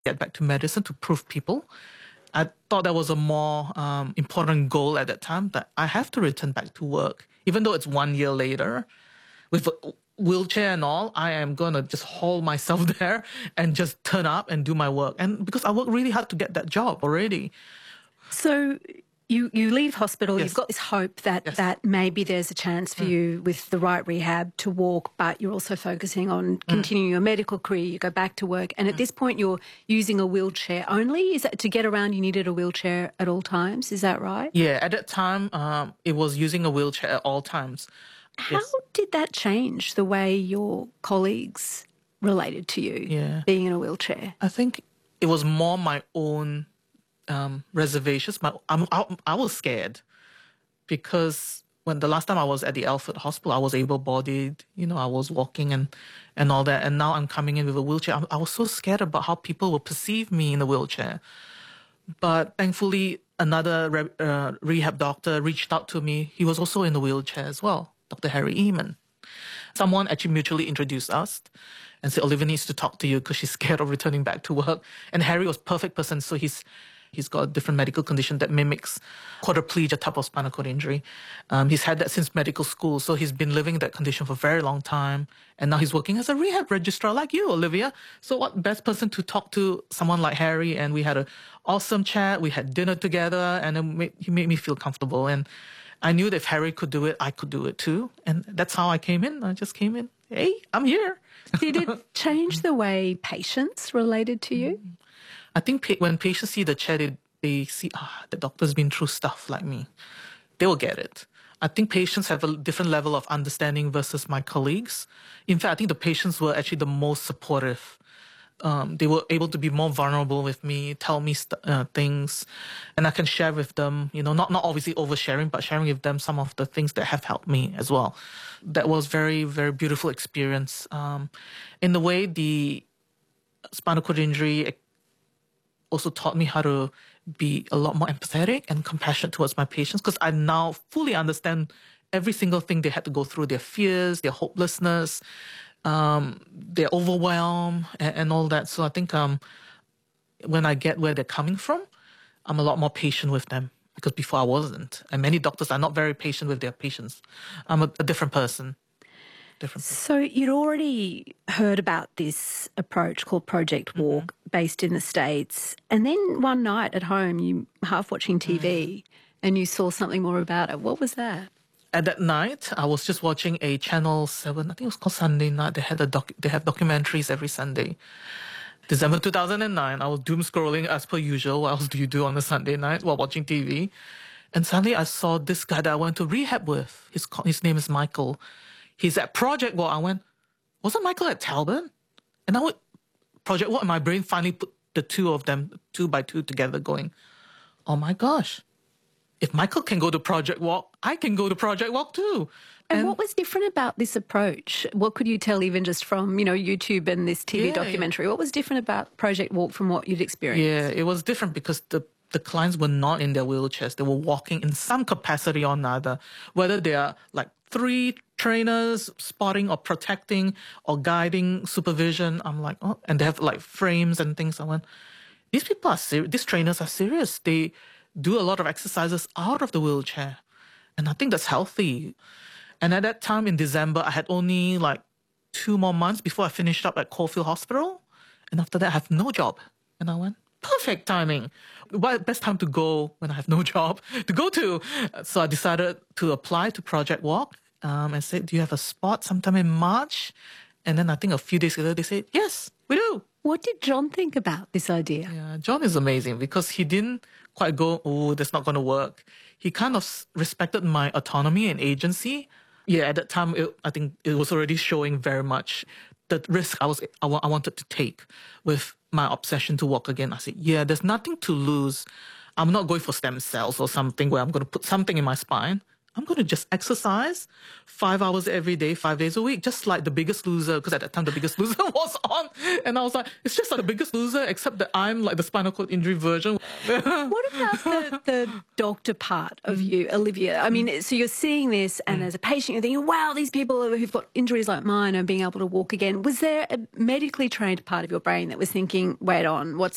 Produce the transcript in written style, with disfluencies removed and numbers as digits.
get back to medicine to prove people. I thought that was a more important goal at that time, that I have to return back to work. Even though it's 1 year later, with a wheelchair and all, I am going to just haul myself there and just turn up and do my work. And because I worked really hard to get that job already. So you leave hospital, Yes. you've got this hope that, Yes. that maybe there's a chance for you with the right rehab to walk, but you're also focusing on continuing your medical career, you go back to work, and at this point you're using a wheelchair only? Is that to get around you needed a wheelchair at all times? Is that right? Yeah, at that time, it was using a wheelchair at all times. How did that change the way your colleagues related to you, Yeah. being in a wheelchair? I think it was more my own reservations. I was scared because when the last time I was at the Alfred Hospital, I was able-bodied, I was walking and all that. And now I'm coming in with a wheelchair. I was so scared about how people will perceive me in a wheelchair. But thankfully, another rehab doctor reached out to me. He was also in a wheelchair as well, Dr. Harry Eamon. Someone actually mutually introduced us and said, Olivia needs to talk to you because she's scared of returning back to work. And Harry was a perfect person. So he's got a different medical condition that mimics quadriplegia type of spinal cord injury. He's had that since medical school. So he's been living that condition for a very long time. And now he's working as a rehab registrar like you, Olivia. So what best person to talk to someone like Harry? And we had an awesome chat. We had dinner together and he made me feel comfortable. And I knew that if Harry could do it, I could do it too. And that's how I came in. I just came in. Hey, I'm here. Did it change the way patients related to you? I think when patients see the chair, they see, the doctor's been through stuff like me. They will get it. I think patients have a different level of understanding versus my colleagues. In fact, I think the patients were actually the most supportive. They were able to be more vulnerable with me, tell me things, and I can share with them, not obviously oversharing, but sharing with them some of the things that have helped me as well. That was very, very beautiful experience. In the way, the spinal cord injury also taught me how to be a lot more empathetic and compassionate towards my patients, because I now fully understand every single thing they had to go through, their fears, their hopelessness, their overwhelm and all that. So I think when I get where they're coming from, I'm a lot more patient with them, because before I wasn't. And many doctors are not very patient with their patients. I'm a different person. So you'd already heard about this approach called Project Walk, based in the States. And then one night at home, you half watching TV and you saw something more about it. What was that? At that night, I was just watching a Channel 7, I think it was called Sunday Night. They have documentaries every Sunday. December 2009, I was doom scrolling as per usual. What else do you do on a Sunday night while watching TV? And suddenly I saw this guy that I went to rehab with. His name is Michael. He's at Project Walk. I went, wasn't Michael at Talbot? And Project Walk, and my brain finally put the two of them, 2 by 2 together, going, oh my gosh, if Michael can go to Project Walk, I can go to Project Walk too. And what was different about this approach? What could you tell even just from, YouTube and this TV documentary? What was different about Project Walk from what you'd experienced? Yeah, it was different because the clients were not in their wheelchairs. They were walking in some capacity or another, whether they are like 3 trainers spotting or protecting or guiding supervision. I'm like, oh, and they have like frames and things. I went, these people are serious. These trainers are serious. They do a lot of exercises out of the wheelchair. And I think that's healthy. And at that time in December, I had only like 2 more months before I finished up at Caulfield Hospital. And after that, I have no job. And I went, perfect timing. Best time to go when I have no job to go to. So I decided to apply to Project Walk and said, do you have a spot sometime in March? And then I think a few days later, they said, yes, we do. What did John think about this idea? Yeah, John is amazing because he didn't quite go, oh, that's not going to work. He kind of respected my autonomy and agency. Yeah, at that time, I think it was already showing very much the risk I wanted to take with my obsession to walk again. I said, yeah, there's nothing to lose. I'm not going for stem cells or something where I'm going to put something in my spine. I'm going to just exercise 5 hours every day, 5 days a week, just like The Biggest Loser, because at that time The Biggest Loser was on. And I was like, it's just like The Biggest Loser, except that I'm like the spinal cord injury version. What about the doctor part of you, Olivia? I mean, so you're seeing this and as a patient, you're thinking, wow, these people who've got injuries like mine are being able to walk again. Was there a medically trained part of your brain that was thinking, wait on,